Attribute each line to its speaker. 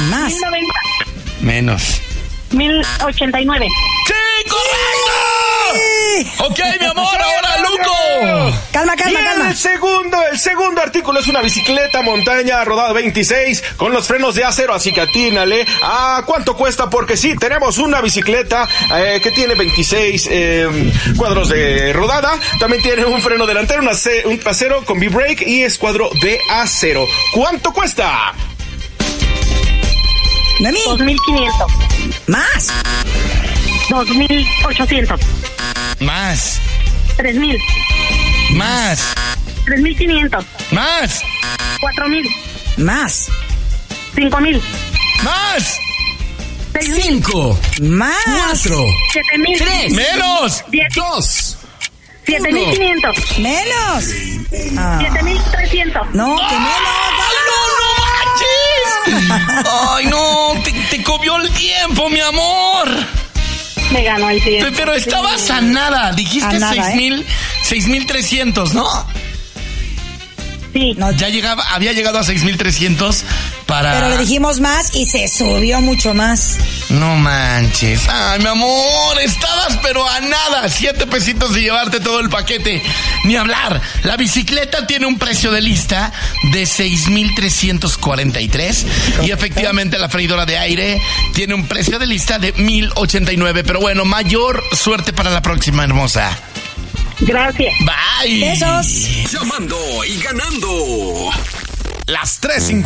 Speaker 1: Más.
Speaker 2: 1090.
Speaker 3: Menos.
Speaker 2: 1089.
Speaker 3: ¡Sí, correcto! Ok, mi amor, ahora Luco.
Speaker 1: Calma.
Speaker 4: El segundo artículo es una bicicleta montaña rodada 26 con los frenos de acero, así que atínale a cuánto cuesta, porque sí, tenemos una bicicleta que tiene 26 cuadros de rodada, también tiene un freno delantero, un trasero con V-brake y es cuadro de acero. ¿Cuánto cuesta?
Speaker 2: 2500.
Speaker 1: Más.
Speaker 2: 2800.
Speaker 3: Más.
Speaker 2: 3000.
Speaker 3: Más.
Speaker 2: 3500.
Speaker 3: Más.
Speaker 2: 4000.
Speaker 1: Más.
Speaker 2: 5000.
Speaker 3: Más.
Speaker 2: 6000.
Speaker 5: 5,
Speaker 1: Más.
Speaker 5: 4,
Speaker 2: 7000.
Speaker 5: 3,
Speaker 3: Menos.
Speaker 5: 2.
Speaker 2: 7500.
Speaker 1: Menos.
Speaker 2: 7300.
Speaker 1: No, que menos.
Speaker 3: ¡No manches! ¡Ay, no! Te comió el tiempo, mi amor.
Speaker 2: Me ganó el tiempo.
Speaker 3: Pero estabas a nada. Dijiste
Speaker 1: A nada,
Speaker 3: 6,300, ¿no?
Speaker 2: Sí.
Speaker 1: No,
Speaker 3: Ya había llegado a 6,300 para...
Speaker 1: pero le dijimos más y se subió mucho más.
Speaker 3: No manches. Ay, mi amor, estabas pero a nada. 7 pesitos de llevarte todo el paquete. Ni hablar. La bicicleta tiene un precio de lista de 6,343. Y efectivamente la freidora de aire tiene un precio de lista de 1,089. Pero bueno, mayor suerte para la próxima, hermosa.
Speaker 2: Gracias.
Speaker 3: Bye.
Speaker 1: Besos.
Speaker 5: Llamando y ganando.
Speaker 3: Las 3:50.